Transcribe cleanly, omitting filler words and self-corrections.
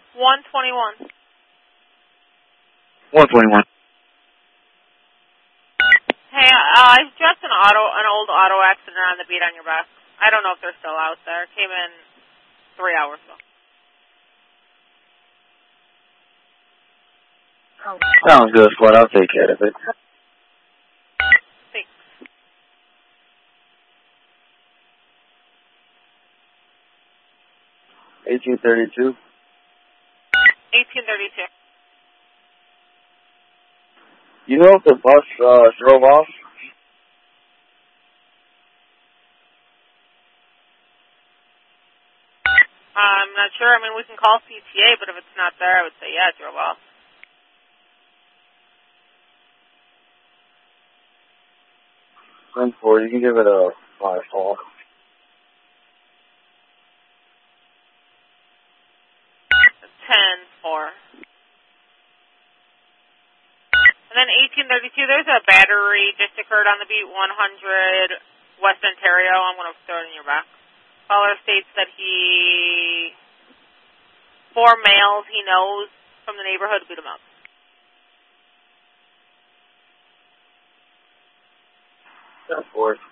121. 121. Hey, I just an old auto accident on the beat on your back. I don't know if they're still out there. Came in 3 hours ago. Sounds good, Squad. I'll take care of it. Thanks. 1832. 1832. You know if the bus drove off? I'm not sure. I mean, we can call CTA, but if it's not there, I would say, yeah, it drove off. I'm for you can give it a 5-4. 10-4. And then 1832, there's a battery just occurred on the beat 100 West Ontario. I'm going to throw it in your back. Caller states that 4 males he knows from the neighborhood beat him up. Of course.